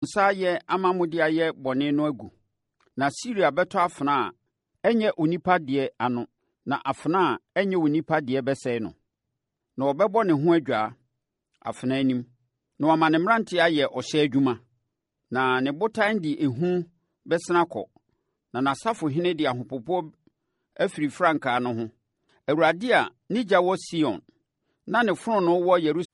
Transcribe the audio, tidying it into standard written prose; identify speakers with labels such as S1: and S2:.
S1: nsa ayɛ ama mode ayɛ bɔne no agu. Na Asiria bɛtɔ afena a ɛnyɛ onipa deɛ ano, na afena a ɛnyɛ onipa deɛ bɛsɛe no. Na wɔbɛbɔ ne ho adwaa afena anim, na wɔama ne mmeranteɛ ayɛ ɔhyɛ adwuma, na ne botan de ehu bɛsena akɔ, na n'asafohene de ahopopoɔ afiri frankaa no ho. Awurade a ne gya wɔ Sion, na ne fononoo wɔ Yerusalem